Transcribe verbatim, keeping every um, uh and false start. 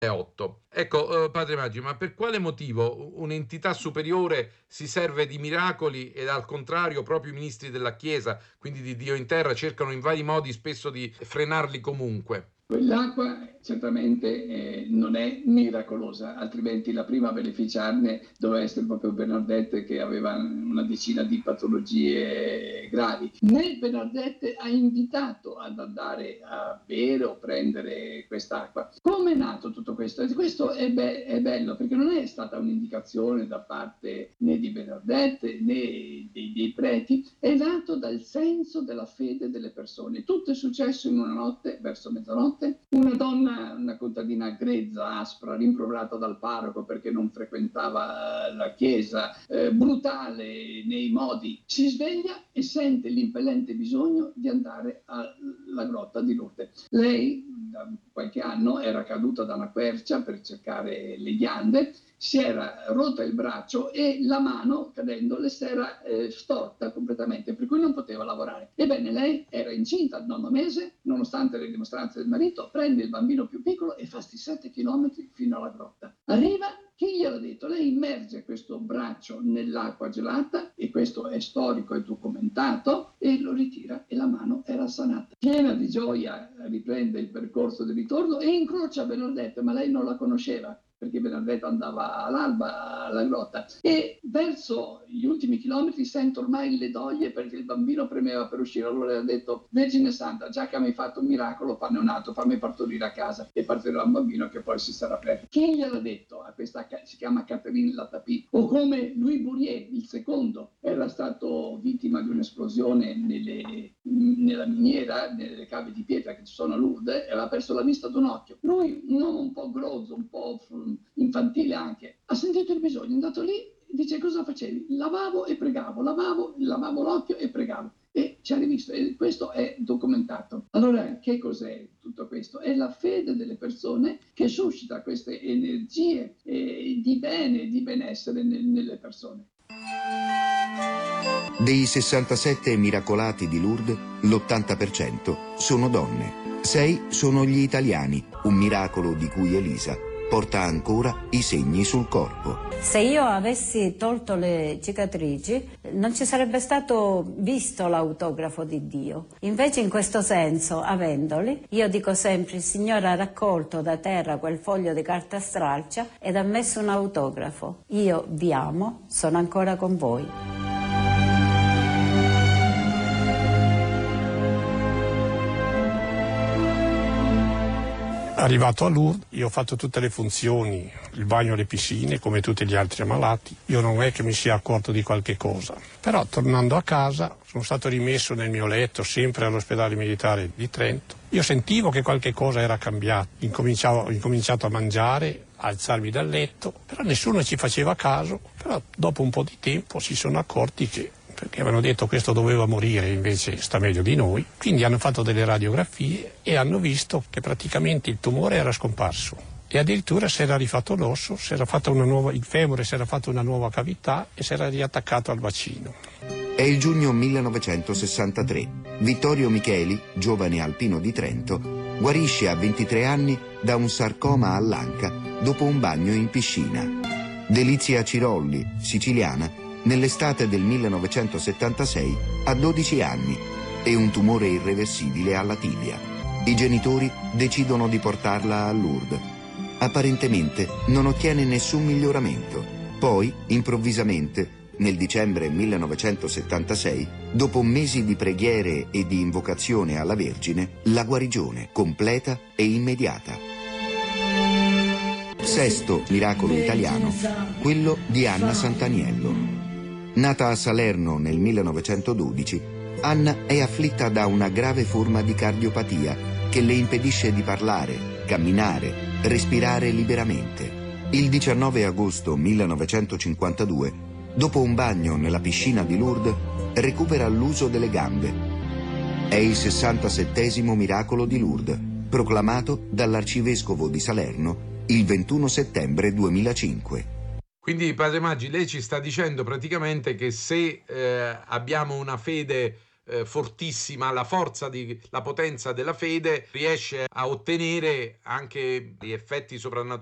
otto. Ecco, eh, Padre Maggi, ma per quale motivo un'entità superiore si serve di miracoli ed al contrario proprio i ministri della Chiesa, quindi di Dio in terra, cercano in vari modi spesso di frenarli comunque? Quell'acqua certamente eh, non è miracolosa, altrimenti la prima a beneficiarne doveva essere proprio Bernardette, che aveva una decina di patologie gravi. Né Bernardette ha invitato ad andare a bere o prendere quest'acqua. Come è nato tutto questo? E questo è, be- è bello, perché non è stata un'indicazione da parte né di Bernardette né dei, dei preti, è nato dal senso della fede delle persone. Tutto è successo in una notte, verso mezzanotte. Una donna, una contadina grezza, aspra, rimproverata dal parroco perché non frequentava la chiesa, eh, brutale nei modi, si sveglia e sente l'impellente bisogno di andare alla grotta di Lourdes. Lei da qualche anno era caduta da una quercia per cercare le ghiande, si era rotta il braccio e la mano, cadendo, le si era eh, storta completamente, per cui non poteva lavorare. Ebbene, lei era incinta al nono mese, nonostante le dimostranze del marito, prende il bambino più piccolo e fa sti sette chilometri fino alla grotta. Arriva, chi gliel'ha detto? Lei immerge questo braccio nell'acqua gelata, e questo è storico e documentato, e lo ritira e la mano era sanata. Piena di gioia riprende il percorso di ritorno e incrocia Bernardette, ma lei non la conosceva, perché Bernardette andava all'alba alla grotta, e verso gli ultimi chilometri sente ormai le doglie perché il bambino premeva per uscire. Allora le ha detto: Vergine Santa, già che mi hai fatto un miracolo, fammi un altro, fammi partorire a casa, e partirà un bambino che poi si sarà aperto. Chi gliel'ha detto? A questa si chiama Catherine Latapie, o come Louis Bourier, il secondo, era stato vittima di un'esplosione nelle, nella miniera, nelle cave di pietra che ci sono a Lourdes, e aveva perso la vista d'un occhio. Lui, un uomo un po' grozzo, un po' infantile anche, ha sentito il bisogno, è andato lì, dice: cosa facevi? Lavavo e pregavo, lavavo, lavavo l'occhio e pregavo. E ci ha rivisto, e questo è documentato. Allora, che cos'è tutto questo? È la fede delle persone che suscita queste energie eh, di bene, di benessere nel, nelle persone. Dei sessantasette miracolati di Lourdes, l'ottanta per cento sono donne. Sei sono gli italiani, un miracolo di cui Elisa porta ancora i segni sul corpo. Se io avessi tolto le cicatrici, non ci sarebbe stato visto l'autografo di Dio. Invece, in questo senso, avendoli, io dico sempre: il Signore ha raccolto da terra quel foglio di carta straccia ed ha messo un autografo. Io vi amo, sono ancora con voi. Arrivato a Lourdes, io ho fatto tutte le funzioni, il bagno alle piscine, come tutti gli altri ammalati. Io non è che mi sia accorto di qualche cosa. Però, tornando a casa, sono stato rimesso nel mio letto, sempre all'ospedale militare di Trento. Io sentivo che qualche cosa era cambiato. Incominciavo, ho incominciato a mangiare, a alzarmi dal letto, però nessuno ci faceva caso. Però, dopo un po' di tempo, si sono accorti che, perché avevano detto questo doveva morire, invece sta meglio di noi. Quindi hanno fatto delle radiografie e hanno visto che praticamente il tumore era scomparso. E addirittura si era rifatto l'osso, si era fatta una nuova, il femore si era fatto una nuova cavità e si era riattaccato al bacino. È il giugno millenovecentosessantatré. Vittorio Micheli, giovane alpino di Trento, guarisce a ventitré anni da un sarcoma all'anca dopo un bagno in piscina. Delizia Cirolli, siciliana, nell'estate del millenovecentosettantasei ha dodici anni e un tumore irreversibile alla tibia. I genitori decidono di portarla a Lourdes. Apparentemente non ottiene nessun miglioramento. Poi, improvvisamente, nel dicembre millenovecentosettantasei, dopo mesi di preghiere e di invocazione alla Vergine, la guarigione completa e immediata. Sesto miracolo italiano, quello di Anna Sant'Aniello. Nata a Salerno nel millenovecentododici, Anna è afflitta da una grave forma di cardiopatia che le impedisce di parlare, camminare, respirare liberamente. Il diciannove agosto millenovecentocinquantadue, dopo un bagno nella piscina di Lourdes, recupera l'uso delle gambe. È il sessantasettesimo miracolo di Lourdes, proclamato dall'arcivescovo di Salerno il ventuno settembre duemilacinque. Quindi, Padre Maggi, lei ci sta dicendo praticamente che se eh, abbiamo una fede eh, fortissima, la forza di, la potenza della fede riesce a ottenere anche gli effetti soprannaturali